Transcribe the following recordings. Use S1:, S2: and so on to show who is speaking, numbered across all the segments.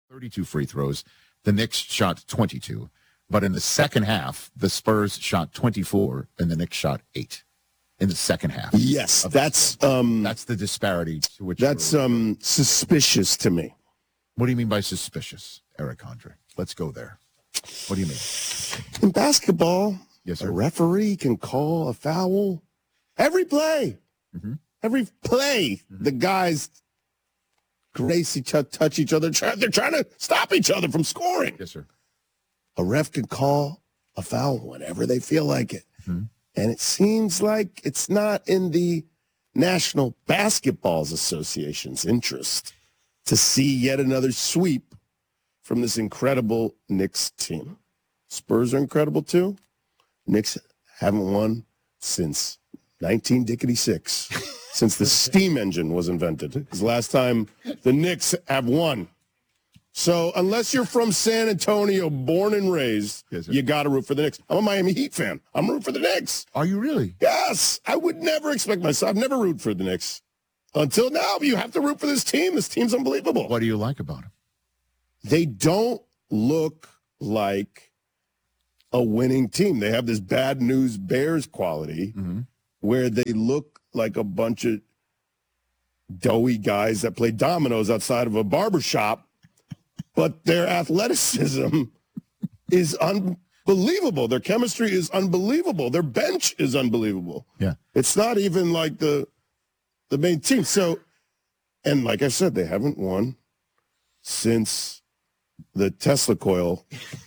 S1: 32 free throws. The Knicks shot 22. But in the second half, the Spurs shot 24 and the Knicks shot 8 in the second half.
S2: Yes, that's
S1: the disparity to which
S2: that's suspicious to me.
S1: What do you mean by suspicious, Eric Andre? Let's go there. What do you mean?
S2: In basketball,
S1: yes, sir.
S2: A referee can call a foul every play.
S1: Mm-hmm.
S2: Every play, the guys grace each other, touch each other. They're trying to stop each other from scoring.
S1: Yes, sir.
S2: A ref can call a foul whenever they feel like it.
S1: Mm-hmm.
S2: And it seems like it's not in the National Basketball Association's interest to see yet another sweep from this incredible Knicks team. Spurs are incredible too. Knicks haven't won since 1966, since the steam engine was invented. It's the last time the Knicks have won. So unless you're from San Antonio, born and raised,
S1: yes,
S2: you got to root for the Knicks. I'm a Miami Heat fan. I'm rooting for the Knicks.
S1: Are you really?
S2: Yes. I would never expect myself. I've never rooted for the Knicks. Until now, you have to root for this team. This team's unbelievable.
S1: What do you like about them?
S2: They don't look like a winning team. They have this bad news Bears quality where they look like a bunch of doughy guys that play dominoes outside of a barbershop, but their athleticism is unbelievable. Their chemistry is unbelievable. Their bench is unbelievable.
S1: Yeah.
S2: It's not even like the main team. So, and like I said, they haven't won since the Tesla coil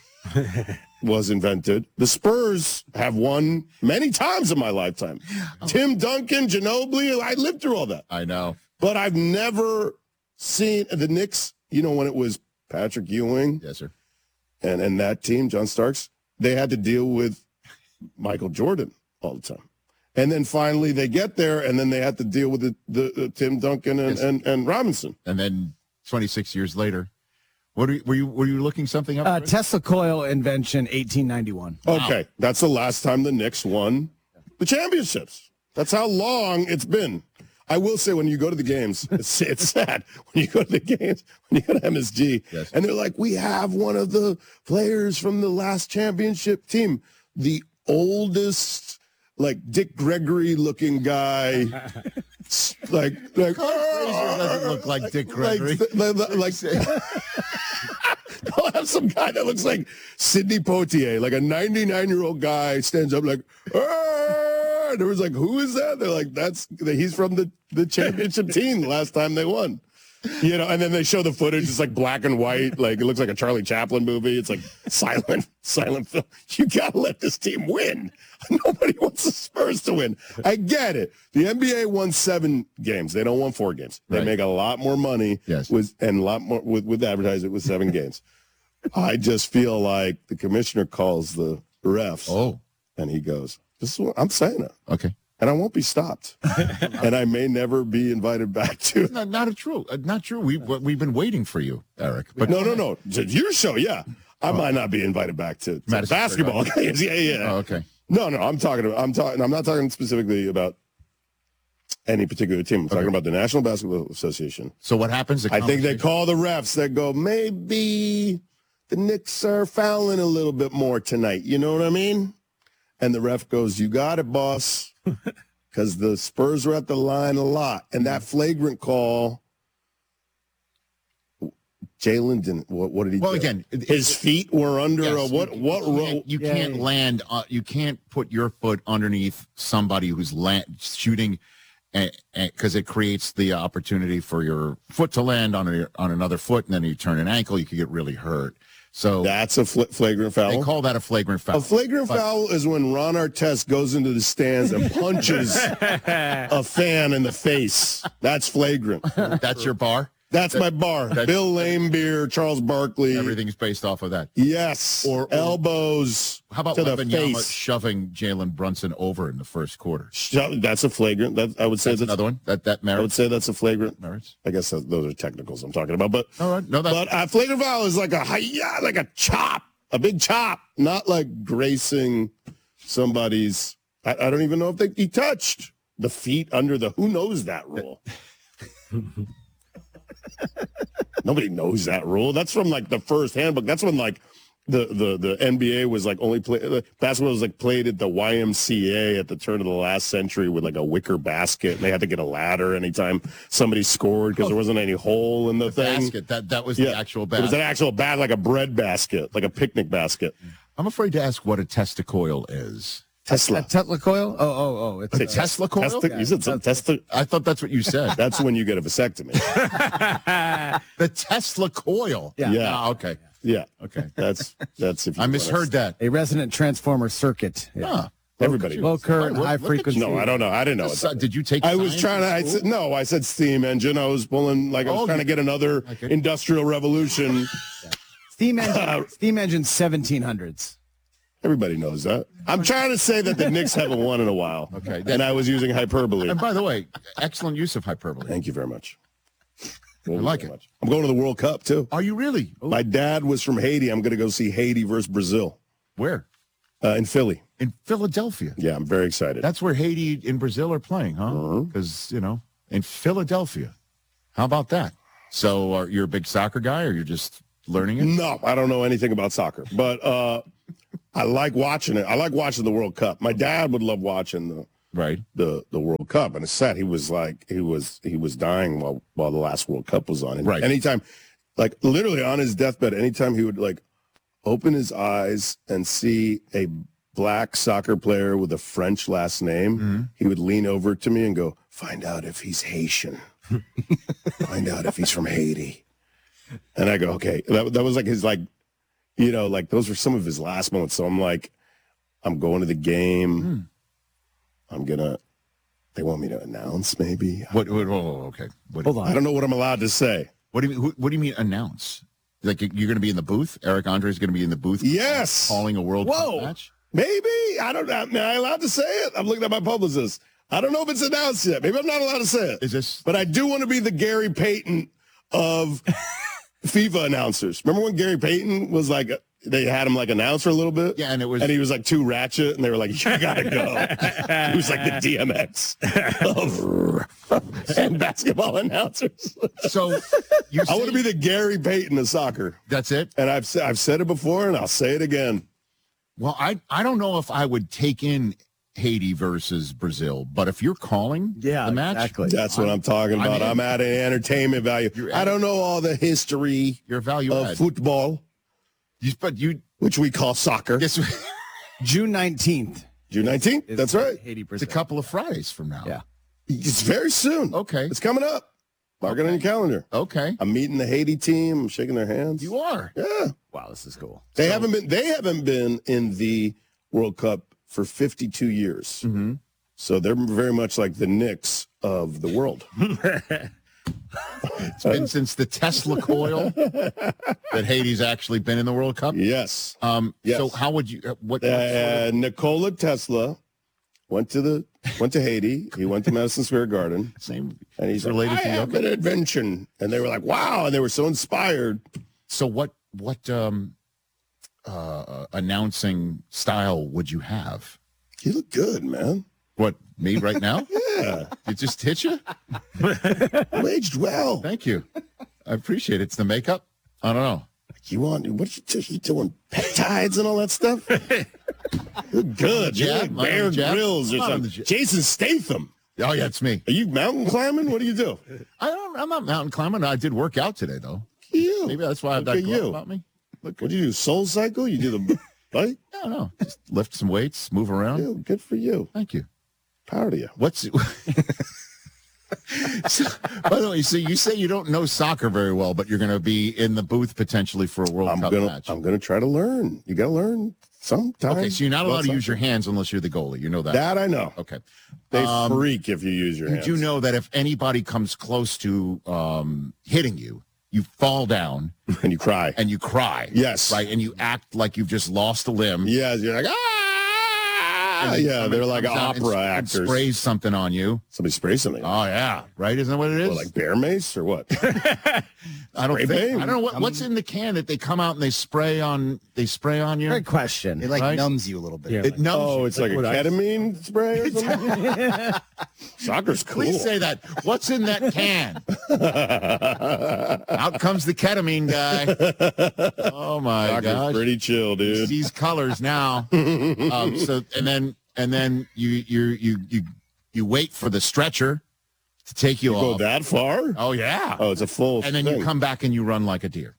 S2: was invented. The Spurs have won many times in my lifetime. Tim Duncan, Ginobili, I lived through all that.
S1: I know.
S2: But I've never seen the Knicks, when it was Patrick Ewing.
S1: Yes, sir.
S2: And that team, John Starks, they had to deal with Michael Jordan all the time. And then finally they get there, and then they had to deal with the Tim Duncan and Robinson.
S1: And then 26 years later, were you looking something up?
S3: Tesla coil invention, 1891.
S2: Okay, that's the last time the Knicks won the championships. That's how long it's been. I will say, when you go to the games, it's sad. When you go to the games, when you go to MSG,
S1: yes,
S2: and they're like, we have one of the players from the last championship team, the oldest, Dick Gregory looking guy, like
S1: Frazier doesn't look like Dick Gregory.
S2: They'll have some guy that looks like Sidney Poitier, like a 99-year-old guy stands up like, and there was like, who is that? They're like, he's from the championship team the last time they won. And then they show the footage. It's like black and white. Like it looks like a Charlie Chaplin movie. It's like silent film. You got to let this team win. Nobody wants the Spurs to win. I get it. The NBA won 7 games. They don't want 4 games. They make a lot more money and a lot more with advertising with 7 games. I just feel like the commissioner calls the refs.
S1: Oh.
S2: And he goes, this is what I'm saying it.
S1: Okay.
S2: And I won't be stopped. And I may never be invited back to.
S1: Not true. Not true. We've been waiting for you, Eric. But
S2: No. Your show, yeah. I might not be invited back to basketball games. Yeah.
S1: Oh, okay.
S2: No. I'm not talking specifically about any particular team. I'm talking about the National Basketball Association.
S1: So what happens?
S2: I think they call the refs that go, maybe the Knicks are fouling a little bit more tonight. You know what I mean? And the ref goes, you got it, boss. Because the Spurs were at the line a lot. And that flagrant call, Jalen didn't. What did he do?
S1: Well, again,
S2: his feet were under
S1: you can't land. You can't put your foot underneath somebody who's shooting, because it creates the opportunity for your foot to land on another foot, and then you turn an ankle, you could get really hurt. So
S2: that's a flagrant foul.
S1: They call that a flagrant foul.
S2: A flagrant foul is when Ron Artest goes into the stands and punches a fan in the face. That's flagrant.
S1: That's your bar?
S2: That's my bar. Bill Laimbeer, Charles Barkley.
S1: Everything's based off of that.
S2: Yes. Or elbows.
S1: How about
S2: to the
S1: Wembanyama
S2: face.
S1: shoving Jalen Brunson over in the first quarter?
S2: That's a flagrant. I would say that's
S1: another one. That merits.
S2: I would say that's a flagrant.
S1: Merits.
S2: I guess those are technicals I'm talking about. But
S1: all right, no,
S2: but a flagrant foul is like a chop, a big chop, not like gracing somebody's. I don't even know if he touched the feet under the. Who knows that rule? Nobody knows that rule. That's from like the first handbook. That's when like the NBA was like only basketball was like played at the YMCA at the turn of the last century with like a wicker basket, and they had to get a ladder anytime somebody scored because there wasn't any hole in the thing.
S1: Basket. That was the actual basket.
S2: It was an actual like a bread basket, like a picnic basket.
S1: I'm afraid to ask what a testicoil is.
S2: Tesla.
S3: A Tesla coil? Oh. It's
S1: A Tesla coil?
S2: You said some Tesla.
S1: I thought that's what you said.
S2: That's when you get a vasectomy.
S1: The Tesla coil.
S3: Yeah.
S2: Yeah.
S1: Ah, okay.
S2: Yeah.
S1: Okay.
S2: That's if you
S1: I misheard that.
S3: a resonant transformer circuit. Yeah.
S1: Huh.
S2: Everybody.
S3: Low
S2: knows.
S3: current,
S1: Look
S3: high
S1: at you.
S3: frequency.
S2: No, I don't know. I didn't know. What
S1: Did you take
S2: I was
S1: science
S2: trying to.
S1: in
S2: I
S1: school?
S2: said no. I said steam engine. I was pulling like I was trying to get another industrial revolution.
S3: Steam engine 1700s.
S2: Everybody knows that. I'm trying to say that the Knicks haven't won in a while.
S1: Okay.
S2: And I was using hyperbole.
S1: And by the way, excellent use of hyperbole.
S2: Thank you very much.
S1: I like it.
S2: I'm going to the World Cup too.
S1: Are you really?
S2: My dad was from Haiti. I'm going to go see Haiti versus Brazil
S1: Where?
S2: in Philly.
S1: In Philadelphia.
S2: Yeah, I'm very excited.
S1: That's where Haiti and Brazil are playing, huh? Because, in Philadelphia. How about that? So you're a big soccer guy or you're just learning it?
S2: No, I don't know anything about soccer, but I like watching it. I like watching the World Cup. My dad would love watching the World Cup, and it's sad he was dying while the last World Cup was on. And
S1: Right.
S2: anytime, like literally on his deathbed, anytime he would like open his eyes and see a black soccer player with a French last name, he would lean over to me and go, "Find out if he's Haitian. Find out if he's from Haiti." And I go, "Okay." That was like his like. Like those were some of his last moments. So I'm like, I'm going to the game. They want me to announce maybe.
S1: Okay.
S3: Hold on.
S2: I don't know what I'm allowed to say.
S1: What do you mean announce? Like you're going to be in the booth? Eric Andre's going to be in the booth?
S2: Yes.
S1: Calling a World Cup match?
S2: Maybe. I don't know. Am I allowed to say it? I'm looking at my publicist. I don't know if it's announced yet. Maybe I'm not allowed to say it.
S1: Is this?
S2: But I do want to be the Gary Payton of FIFA announcers. Remember when Gary Payton was like, they had him like announce for a little bit?
S1: Yeah, and he
S2: was like too ratchet, and they were like, "You gotta go." He was like the DMX and basketball announcers.
S1: So
S2: I want to be the Gary Payton of soccer.
S1: That's it?
S2: And I've said it before, and I'll say it again.
S1: Well, I don't know if I would take in Haiti versus Brazil, but if you're calling the match,
S3: exactly.
S2: That's what I'm talking about. I'm adding entertainment value. I don't know all the history
S1: your value
S2: of
S1: add.
S2: football, which we call soccer.
S1: Guess
S3: June 19th.
S2: June 19th. That's right.
S3: Haiti,
S1: it's
S3: Brazil.
S1: a couple of Fridays from now.
S3: Yeah.
S2: It's very soon.
S1: Okay.
S2: It's coming up. Mark it on your calendar.
S1: Okay.
S2: I'm meeting the Haiti team. I'm shaking their hands.
S1: You are.
S2: Yeah.
S3: Wow, this is cool.
S2: They haven't been in the World Cup for 52 years.
S1: Mm-hmm.
S2: So they're very much like the Knicks of the world.
S1: It's been since the Tesla coil that Haiti's actually been in the World Cup.
S2: Yes.
S1: Yes. So how would you? What sort of-
S2: Nikola Tesla went to Haiti. He went to Madison Square Garden.
S1: same?
S2: And he's
S1: related
S2: like,
S1: to
S2: I have
S1: yoga?
S2: an invention. And they were like, wow. And they were so inspired.
S1: So what announcing style would you have?
S2: You look good, man.
S1: What, me right now?
S2: Yeah.
S1: It just hit you?
S2: You aged well.
S1: Thank you. I appreciate it. It's the makeup. I don't know.
S2: You doing peptides and all that stuff? You're good. You're
S1: Jab?
S2: like Bear
S1: I'm jab.
S2: Grylls or
S1: I'm on
S2: something.
S1: the jab.
S2: Jason Statham.
S1: Oh yeah, it's me.
S2: Are you mountain climbing? What do you do?
S1: I'm not mountain climbing. I did work out today though.
S2: You.
S1: Maybe that's why I have
S2: Look
S1: that
S2: at
S1: glow
S2: you.
S1: about me. Look,
S2: What do you do? Soul Cycle? You do the bike?
S1: I don't know. Just lift some weights, move around.
S2: Yeah, good for you.
S1: Thank you.
S2: Proud of you.
S1: What's So, by the way, so you say you don't know soccer very well, but you're going to be in the booth potentially for a World Cup match.
S2: I'm gonna try to learn. You gotta learn sometime.
S1: Okay, so you're not allowed to use your hands unless you're the goalie. You know that.
S2: That I know.
S1: Okay.
S2: They freak if you use your hands.
S1: You do know that if anybody comes close to hitting you, you fall down
S2: and you cry.
S1: and you cry.
S2: Yes.
S1: Right. And you act like you've just lost a limb.
S2: Yes, you're like, yeah, they're like
S1: comes out and
S2: opera
S1: and
S2: actors.
S1: sprays something on you.
S2: Somebody spray something.
S1: Oh yeah, right? Isn't that what it is?
S2: What, like bear mace or what?
S1: I don't
S2: spray
S1: think.
S2: paint?
S1: I don't know what's in the can that they come out and they spray on. They spray on you.
S3: Great question.
S4: It like
S1: Right?
S4: numbs you a little bit.
S1: It numbs
S2: Oh,
S1: you.
S2: it's like a
S3: what I-
S2: ketamine spray or something? Soccer's cool.
S1: Please say that. What's in that can? Out comes the ketamine guy. Oh my
S2: Soccer's
S1: gosh!
S2: pretty chill,
S1: He
S2: dude.
S1: sees colors now. So and then you wait for the stretcher to take you
S2: Go
S1: off.
S2: that far?
S1: Oh yeah.
S2: Oh, it's a full
S1: And then
S2: thing.
S1: you come back and you run like a deer.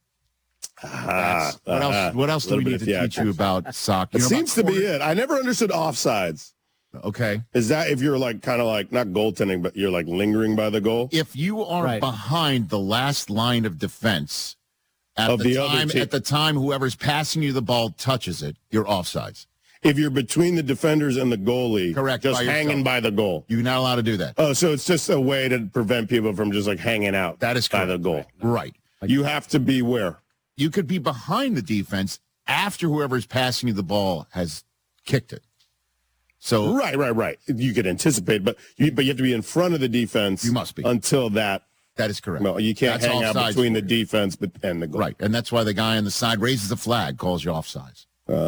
S1: What else do we need to teach you about soccer?
S2: It
S1: You know
S2: seems
S1: about
S2: to be it. I never understood offsides.
S1: Okay.
S2: Is that if you're like kind of like not goaltending, but you're like lingering by the goal?
S1: If you are
S3: Right.
S1: behind the last line of defense at
S2: Of the other
S1: time
S2: team.
S1: at the time whoever's passing you the ball touches it, you're offsides.
S2: If you're between the defenders and the goalie,
S1: Correct,
S2: just
S1: by yourself.
S2: hanging by the goal.
S1: You're not allowed to do that.
S2: Oh, so it's just a way to prevent people from just like hanging out.
S1: That is
S2: by
S1: correct.
S2: the goal.
S1: Right.
S2: You have to be where?
S1: You could be behind the defense after whoever's passing you the ball has kicked it. So
S2: Right. You could anticipate, but you have to be in front of the defense.
S1: You must be.
S2: Until that.
S1: that is correct.
S2: No, you can't
S1: That's
S2: hang out
S1: offsides
S2: between
S1: for
S2: the
S1: you.
S2: defense and the goal.
S1: Right. And that's why the guy on the side raises the flag, calls you offsides.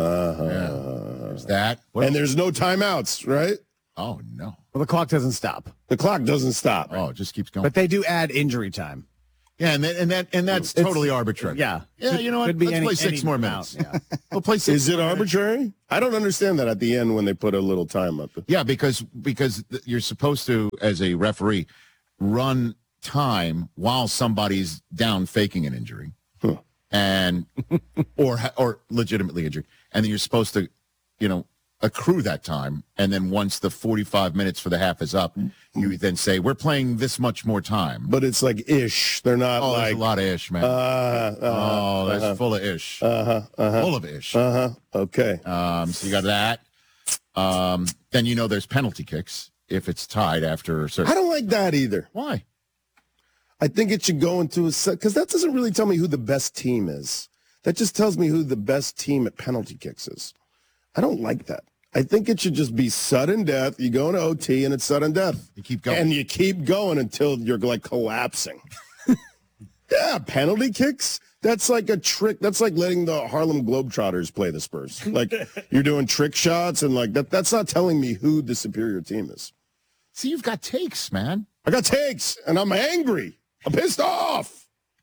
S1: There's that. What
S2: And
S1: else?
S2: there's no timeouts, right?
S1: Oh no.
S3: Well, the clock doesn't stop,
S2: The clock doesn't stop.
S1: Oh, it just keeps going.
S3: but they do add injury time.
S1: Yeah, and that's totally arbitrary.
S3: Yeah.
S1: Yeah, you know what?
S3: Could be
S1: Let's
S3: any-
S1: play 6
S3: any
S1: more
S3: amount,
S1: minutes. We'll play 6.
S2: Is it arbitrary? I don't understand that at the end when they put a little time up.
S1: Yeah, because you're supposed to, as a referee, run time while somebody's down faking an injury, and or legitimately injured, and then you're supposed to, accrue that time, and then once the 45 minutes for the half is up, you then say we're playing this much more time.
S2: But it's like ish. They're not
S1: Oh, there's
S2: like
S1: a lot of ish, man. That's full of ish. Full of ish.
S2: okay.
S1: So you got that. Then there's penalty kicks if it's tied after a certain.
S2: I don't like that either.
S1: Why?
S2: I think it should go into a set because that doesn't really tell me who the best team is. That just tells me who the best team at penalty kicks is. I don't like that. I think it should just be sudden death. You go into OT and it's sudden death.
S1: You keep going.
S2: And you keep going until you're like collapsing. Yeah, penalty kicks. That's like a trick. That's like letting the Harlem Globetrotters play the Spurs. Like you're doing trick shots and like that. That's not telling me who the superior team is.
S1: See, you've got takes, man.
S2: I got takes and I'm angry. I'm pissed off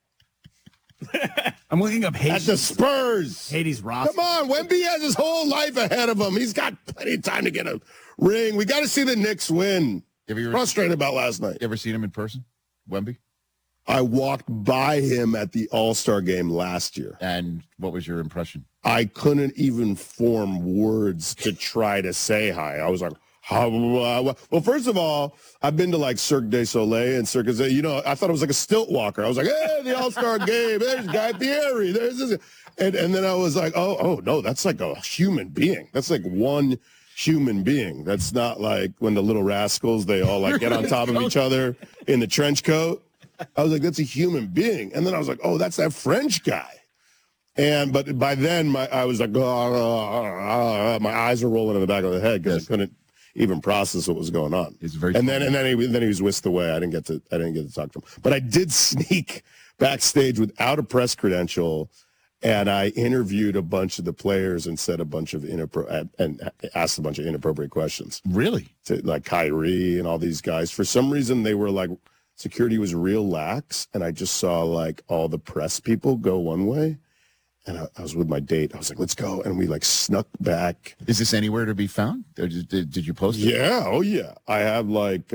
S3: I'm looking up
S2: at the Spurs.
S3: Hades roster.
S2: Come on, Wemby has his whole life ahead of him. He's got plenty of time to get a ring. We got to see the Knicks win.
S1: Have you
S2: Frustrated about last night.
S1: ever seen him in person, Wemby?
S2: I walked by him at the All-Star game last year.
S1: And what was your impression?
S2: I couldn't even form words to try to say hi. I was like, well, first of all, I've been to like Cirque du Soleil and Cirque du I thought it was like a stilt walker. I was like, hey, the All-Star game. There's Guy Fieri. There's this. And then I was like, oh, no, that's like a human being. That's like one human being. That's not like when the Little Rascals, they all like get on top of each other in the trench coat. I was like, that's a human being. And then I was like, oh, that's that French guy. But by then I was like, my eyes were rolling in the back of the head because I couldn't even process what was going on.
S1: It's very
S2: and then he was whisked away. I didn't get to talk to him. But I did sneak backstage without a press credential, and I interviewed a bunch of the players and said a bunch of and asked a bunch of inappropriate questions
S1: Really?
S2: to like Kyrie and all these guys. For some reason, they were like security was real lax, and I just saw like all the press people go one way. And I was with my date. I was like, let's go. And we like snuck back.
S1: Is this anywhere to be found? Or did you post it?
S2: Yeah. Oh, yeah. I have like,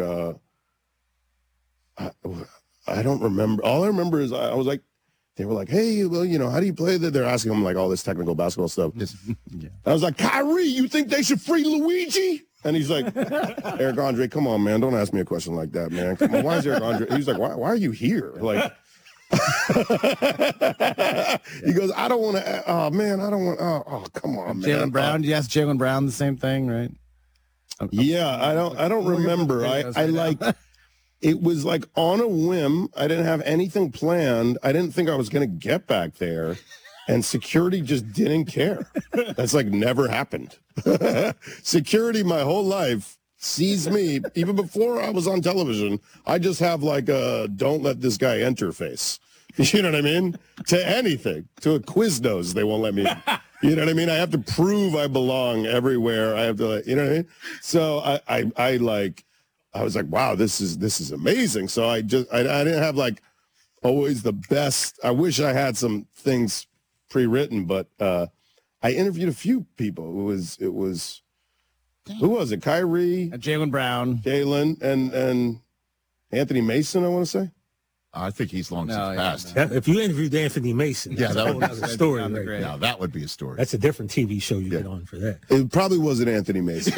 S2: I don't remember. All I remember is I was like, they were like, hey, well, how do you play that? They're asking them like all this technical basketball stuff. I was like, Kyrie, you think they should free Luigi? And he's like, Eric Andre, come on, man. Don't ask me a question like that, man. Come on. Why is Eric Andre? He's like, why are you here? Like, he goes, I don't want to. Oh man, I don't want. Oh, come on, man.
S3: Jaylen Brown. You asked Jaylen Brown the same thing, right?
S2: Yeah, I don't remember. I like. It was like on a whim. I didn't have anything planned. I didn't think I was going to get back there. and security just didn't care. That's like never happened. Security my whole life sees me, even before I was on television. I just have like a don't let this guy enter face. You know what I mean? To anything, to a Quiznos, they won't let me in. You know what I mean? I have to prove I belong everywhere. I have to, you know what I mean? So I was like, wow, this is amazing. So I didn't have like always the best. I wish I had some things pre-written, but I interviewed a few people. It was who was it? Kyrie,
S3: Jaylen Brown,
S2: Jalen, and Anthony Mason, I want to say.
S1: I think he's long since
S3: yeah,
S1: passed.
S4: If you interviewed Anthony Mason,
S1: Yeah, that would be
S4: a story.
S3: sound
S4: Right
S3: great.
S4: there.
S1: Now that would be a story.
S4: That's a different TV show you get on for that.
S2: It probably wasn't Anthony Mason.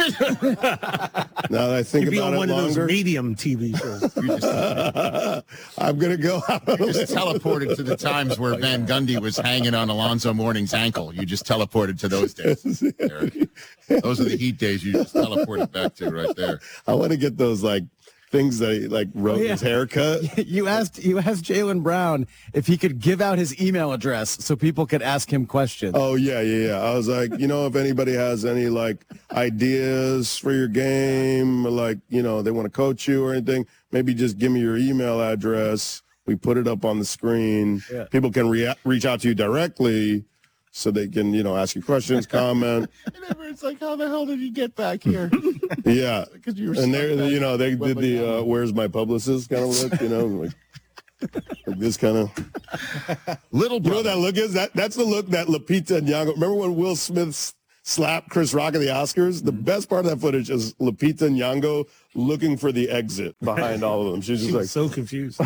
S2: Now that I think
S4: You'd be
S2: about
S4: on one
S2: it
S4: of those
S2: longer,
S4: medium TV shows.
S1: You just,
S2: I'm going to go out on a
S1: just
S2: limb.
S1: teleported to the times where Van Gundy was hanging on Alonzo Mourning's ankle. You just teleported to those days, Eric. Those are the Heat days you just teleported back to right there.
S2: I want to get those like things that he like wrote his haircut.
S3: You asked Jaylen Brown if he could give out his email address so people could ask him questions.
S2: Oh yeah. I was like, if anybody has any like ideas for your game, or like, they want to coach you or anything, maybe just give me your email address. We put it up on the screen.
S3: Yeah.
S2: People can reach out to you directly so they can, ask you questions, comment.
S1: And it's like, how the hell did you get back here?
S2: Yeah.
S1: Because you were
S2: And
S1: stuck
S2: they,
S1: back
S2: they
S1: when
S2: did the where's my publicist kind of look, like this kind of.
S1: Little
S2: You know what
S1: brother.
S2: that look is? That's the look that Lupita Nyong'o. Remember when Will Smith slapped Chris Rock at the Oscars? The best part of that footage is Lupita Nyong'o looking for the exit behind all of them. She's just
S4: She
S2: like,
S4: was so confused.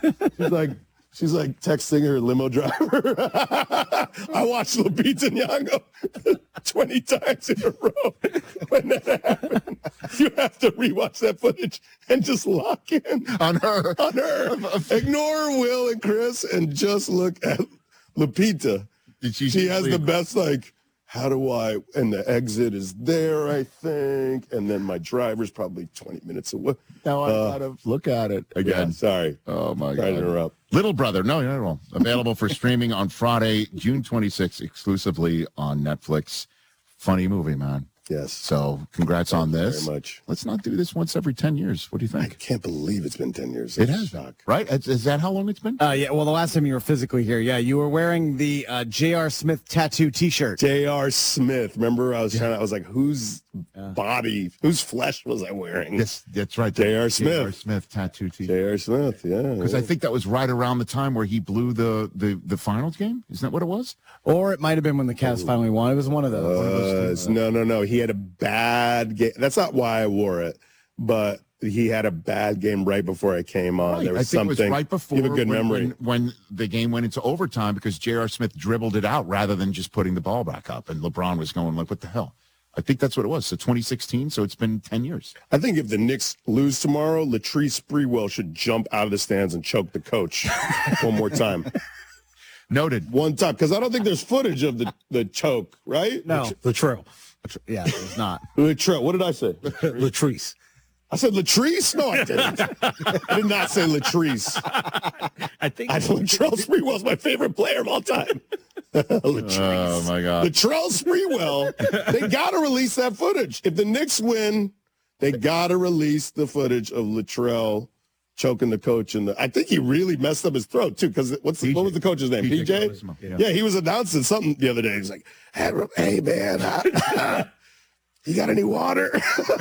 S2: she's like texting her limo driver. I watched Lupita Nyong'o 20 times in a row. When that happened, you have to rewatch that footage and just lock in
S1: On her.
S2: on her. Ignore Will and Chris and just look at Lupita.
S1: Did
S2: She has the best, like, how do I, and the exit is there, I think, and then my driver's probably 20 minutes away.
S1: Now I gotta look at it again.
S2: Yeah, sorry.
S1: Oh my
S2: Sorry to
S1: God.
S2: interrupt.
S1: Little Brother. No, you're not wrong. Available for streaming on Friday, June 26th, exclusively on Netflix. Funny movie, man.
S2: Yes.
S1: So congrats on this.
S2: Very much.
S1: Let's not do this once every 10 years. What do you
S2: I
S1: think?
S2: can't believe it's been 10 years.
S1: It
S2: That's
S1: has,
S2: a shock.
S1: right? Is that how long it's been?
S3: Yeah, well, the last time you were physically here, you were wearing the J.R. Smith tattoo T-shirt.
S2: J.R. Smith. Remember, I was like, whose body, whose flesh was I wearing?
S1: Yes, that's right.
S2: J.R. Smith.
S1: J.R. Smith tattoo T.
S2: J.R. Smith, yeah.
S1: Because I think that was right around the time where he blew the finals game. Isn't that what it was?
S3: Or it might have been when the Cavs finally won. It was one of those.
S2: No. He had a bad game. That's not why I wore it, but he had a bad game right before I came on. There
S1: I
S2: was
S1: think
S2: something.
S1: it was right before
S2: You have a good
S1: when,
S2: memory.
S1: when the game went into overtime because J.R. Smith dribbled it out rather than just putting the ball back up. And LeBron was going like, what the hell? I think that's what it was. So 2016, so it's been 10 years.
S2: I think if the Knicks lose tomorrow, Latrice Sprewell should jump out of the stands and choke the coach one more time.
S1: Noted.
S2: One time, because I don't think there's footage of the choke, right?
S3: No.
S4: Latrell.
S3: Yeah, it was not.
S2: Latrell. What did I say?
S4: Latrice.
S2: I said Latrice? No, I didn't. I did not say Latrice.
S4: I think
S2: Latrell Sprewell's my favorite player of all time. Latrice.
S1: Oh, my God.
S2: Latrell Sprewell, they got to release that footage. If the Knicks win, they got to release the footage of Latrell choking the coach. I think he really messed up his throat, too, because what was the coach's name?
S1: PJ
S2: PJ?
S1: Charisma, yeah.
S2: Yeah, he was announcing something the other day. He's like, hey, man, you got any water?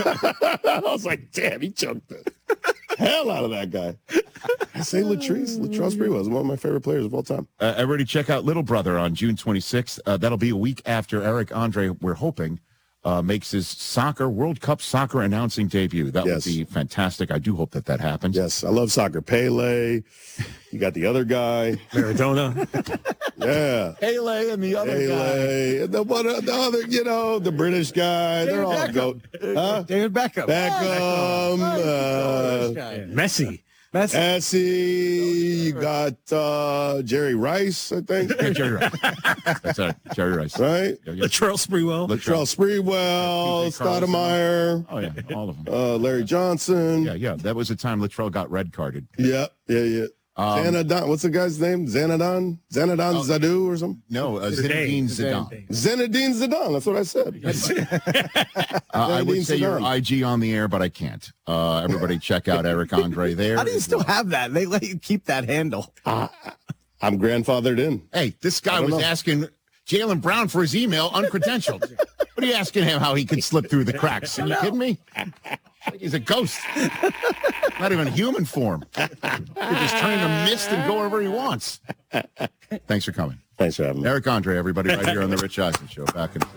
S2: I was like, damn, he choked the hell out of that guy. I say Latrell Sprewell is one of my favorite players of all time.
S1: Everybody check out Little Brother on June 26th. That'll be a week after Eric Andre, we're hoping, makes his World Cup soccer announcing debut. That
S2: Yes.
S1: would be fantastic. I do hope that happens.
S2: Yes, I love soccer. Pele, you got the other guy.
S4: Maradona.
S2: Yeah.
S1: Pele and the other
S2: Pele, and the other, the British guy. They're all
S3: Beckham.
S2: goat. Huh?
S3: David Beckham.
S2: Beckham,
S4: Messi.
S2: Messi, you got Jerry Rice, I think,
S1: Yeah, Jerry Rice. That's right, Jerry Rice.
S2: right?
S1: Yeah, yeah.
S4: Latrell Sprewell.
S2: Latrell Sprewell,
S1: PJ Carlson.
S2: Stoudemire,
S1: Oh, yeah, all of them.
S2: Larry Johnson.
S1: Yeah. That was the time Latrell got red carded.
S2: Yeah. Xanadon. What's the guy's name? Xanadon Zadu or something?
S1: No, Zinedine Zidane.
S2: Zinedine Zidane. That's what I said.
S1: I would say your IG on the air, but I can't. Everybody check out Eric Andre there.
S3: How do you still have that? They let you keep that handle.
S2: I'm grandfathered in.
S1: Hey, this guy was asking Jaylen Brown for his email uncredentialed. What are you asking him how he can slip through the cracks? Are you kidding me? He's a ghost. Not even human form. He just turn into mist and go wherever he wants. Thanks for coming.
S2: Thanks for having me.
S1: Eric Andre, everybody, right here on the Rich Eisen Show. Back in.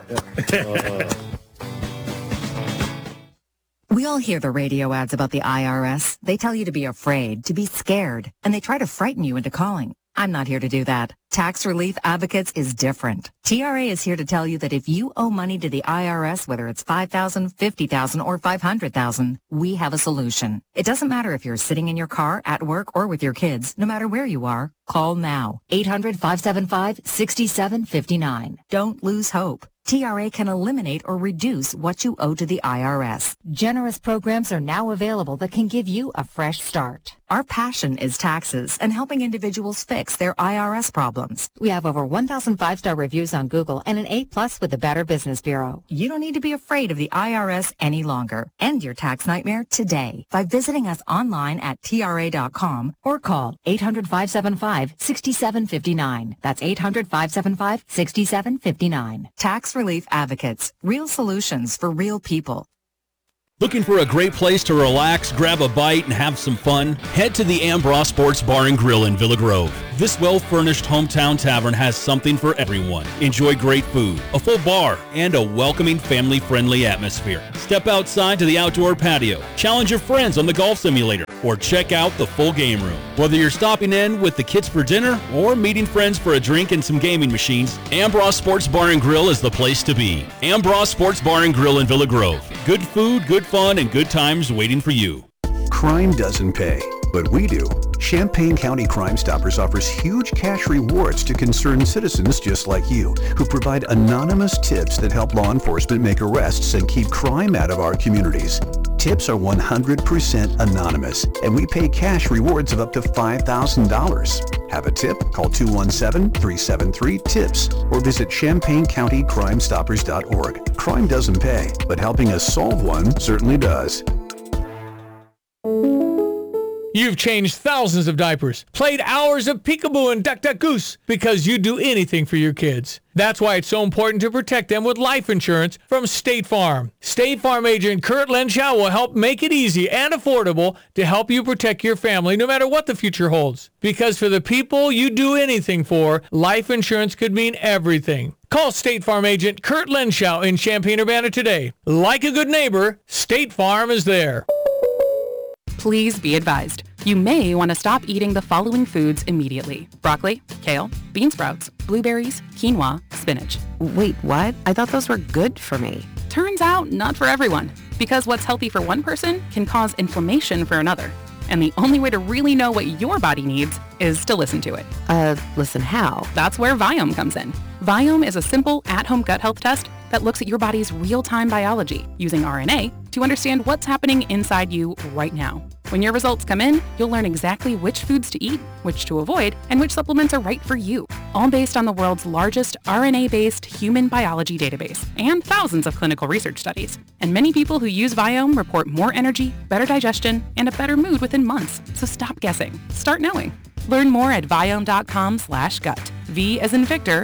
S5: We all hear the radio ads about the IRS. They tell you to be afraid, to be scared, and they try to frighten you into calling. I'm not here to do that. Tax Relief Advocates is different. TRA is here to tell you that if you owe money to the IRS, whether it's $5,000, $50,000, or $500,000, we have a solution. It doesn't matter if you're sitting in your car, at work, or with your kids. No matter where you are, call now. 800-575-6759. Don't lose hope. TRA can eliminate or reduce what you owe to the IRS. Generous programs are now available that can give you a fresh start. Our passion is taxes and helping individuals fix their IRS problems. We have over 1,000 5-star reviews on Google and an A+ with the Better Business Bureau. You don't need to be afraid of the IRS any longer. End your tax nightmare today by visiting us online at TRA.com or call 800-575-6759. That's 800-575-6759. Tax Relief Advocates. Real solutions for real people.
S6: Looking for a great place to relax, grab a bite, and have some fun? Head to the Ambrose Sports Bar and Grill in Villa Grove. This well-furnished hometown tavern has something for everyone. Enjoy great food, a full bar, and a welcoming family-friendly atmosphere. Step outside to the outdoor patio, challenge your friends on the golf simulator, or check out the full game room. Whether you're stopping in with the kids for dinner or meeting friends for a drink and some gaming machines, Ambrose Sports Bar and Grill is the place to be. Ambrose Sports Bar and Grill in Villa Grove. Good food, good fun, and good times waiting for you.
S7: Crime doesn't pay, but we do. Champaign County Crime Stoppers offers huge cash rewards to concerned citizens just like you, who provide anonymous tips that help law enforcement make arrests and keep crime out of our communities. Tips are 100% anonymous, and we pay cash rewards of up to $5,000. Have a tip? Call 217-373-TIPS or visit ChampaignCountyCrimeStoppers.org. Crime doesn't pay, but helping us solve one certainly does.
S8: You've changed thousands of diapers, played hours of peekaboo and duck, duck, goose because you'd do anything for your kids. That's why it's so important to protect them with life insurance from State Farm. State Farm agent Kurt Lenschow will help make it easy and affordable to help you protect your family no matter what the future holds. Because for the people you do anything for, life insurance could mean everything. Call State Farm agent Kurt Lenschow in Champaign-Urbana today. Like a good neighbor, State Farm is there.
S9: Please be advised. You may want to stop eating the following foods immediately. Broccoli, kale, bean sprouts, blueberries, quinoa, spinach.
S10: Wait, what? I thought those were good for me.
S9: Turns out not for everyone, because what's healthy for one person can cause inflammation for another. And the only way to really know what your body needs is to listen to it.
S10: Listen how?
S9: That's where Viome comes in. Viome is a simple at-home gut health test that looks at your body's real-time biology using RNA to understand what's happening inside you right now. When your results come in, you'll learn exactly which foods to eat, which to avoid, and which supplements are right for you, all based on the world's largest RNA-based human biology database and thousands of clinical research studies. And many people who use Viome report more energy, better digestion, and a better mood within months. So stop guessing. Start knowing. Learn more at Viome.com/gut. V as in Victor,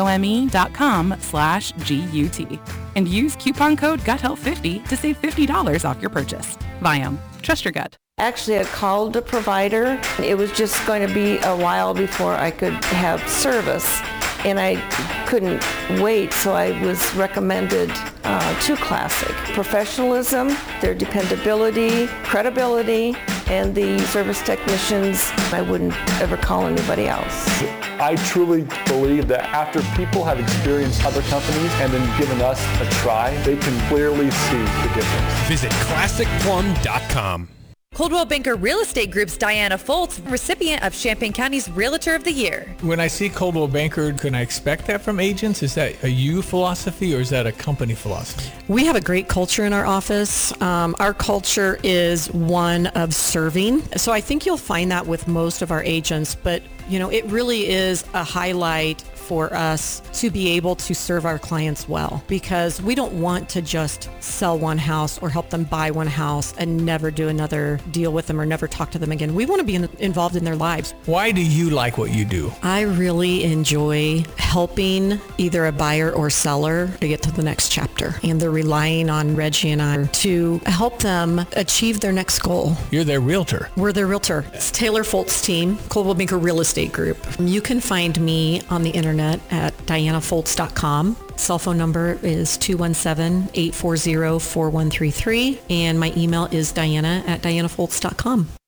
S9: IOME.com/GUT. And use coupon code GUTHEALTH50 to save $50 off your purchase. Viome. Trust your gut.
S11: Actually, I called a provider. It was just going to be a while before I could have service, and I couldn't wait, so I was recommended to Classic. Professionalism, their dependability, credibility, and the service technicians, I wouldn't ever call anybody else.
S12: I truly believe that after people have experienced other companies and then given us a try, they can clearly see the difference.
S13: Visit ClassicPlum.com. Coldwell Banker Real Estate Group's Diana Foltz, recipient of Champaign County's Realtor of the Year.
S8: When I see Coldwell Banker, can I expect that from agents? Is that a you philosophy or is that a company philosophy?
S14: We have a great culture in our office. Our culture is one of serving. So I think you'll find that with most of our agents, but it really is a highlight for us to be able to serve our clients well, because we don't want to just sell one house or help them buy one house and never do another deal with them or never talk to them again. We want to be involved in their lives.
S8: Why do you like what you do?
S14: I really enjoy helping either a buyer or seller to get to the next chapter, and they're relying on Reggie and I to help them achieve their next goal.
S8: You're their realtor.
S14: We're their realtor. It's Taylor Foltz team, Coldwell Banker Real Estate Group. You can find me on the internet at dianafoltz.com. Cell phone number is 217-840-4133, and my email is diana@dianafoltz.com.